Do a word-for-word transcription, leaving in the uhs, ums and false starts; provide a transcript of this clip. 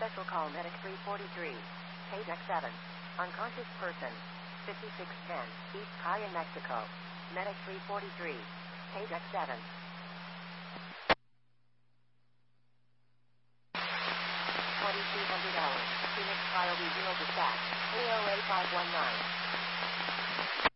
Special call medic three forty-three. Page X seven. Unconscious person. fifty-six ten. East Cayenne, Mexico. Medic three forty-three. Page X seven. twenty-two hundred hours. Phoenix Priority Zero Dispatch. A O A five one nine.